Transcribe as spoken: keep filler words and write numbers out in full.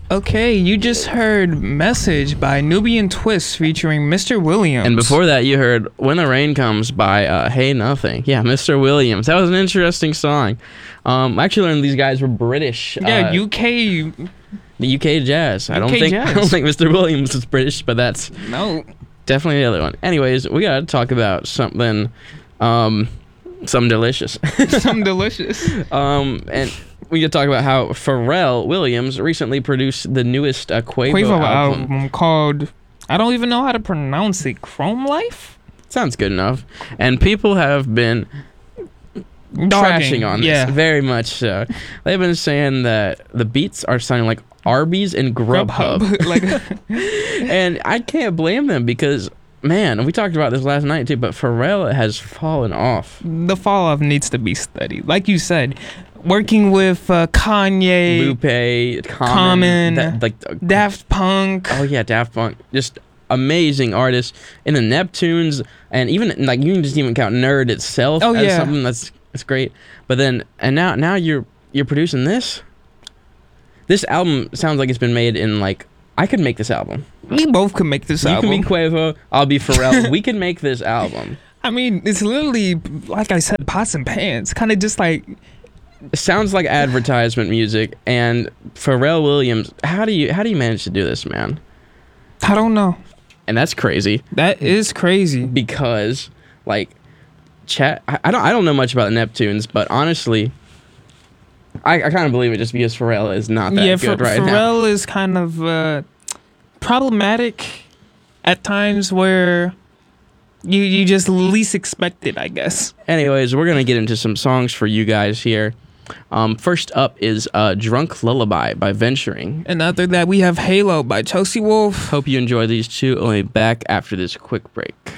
Okay, you just heard Message by Nubian Twist featuring Mister Williams. And before that, you heard When the Rain Comes by uh, Hey Nothing. Yeah, Mister Williams. That was an interesting song. Um, I actually learned these guys were British. Yeah, uh, U K. The U K Jazz. I don't U K think Jazz. I don't think Mister Williams is British, but that's No. definitely the other one. Anyways, we gotta talk about something, um, something delicious. Something delicious. um, and we could talk about how Pharrell Williams recently produced the newest uh, Quavo, Quavo album. album called, I don't even know how to pronounce it, Chrome Life? Sounds good enough. And people have been Dogging. trashing on this, Yeah. very much so. They've been saying that the beats are sounding like Arby's and Grubhub. Grubhub. like, And I can't blame them because, man, we talked about this last night too, but Pharrell has fallen off. the fall off needs to be studied. Like you said, working with uh, Kanye, Lupe, Common, Common, that, like uh, Daft Punk. oh yeah, Daft Punk, just amazing artists in the Neptunes, and even like you can just even count Nerd itself Oh, as yeah. something that's that's great. But then and now now you're you're producing this. This album sounds like it's been made in like I could make this album. We both could make this You album. can be Quavo, I'll be Pharrell. We can make this album. I mean, it's literally, like I said, pots and pans. Kind of just like, It sounds like advertisement music. And Pharrell Williams, how do you how do you manage to do this, man? I don't know. And that's crazy That is crazy. because like chat I, I don't I don't know much about the Neptunes, but honestly I, I kind of believe it just because Pharrell is not that yeah, good Ph- right now. Pharrell is kind of uh, problematic at times where you you just least expect it, I guess. Anyways, we're gonna get into some songs for you guys here. Um, first up is uh, Drunk Lullaby by Venturing. And after that, we have Halo by Chelsea Wolf. Hope you enjoy these two. Only back after this quick break.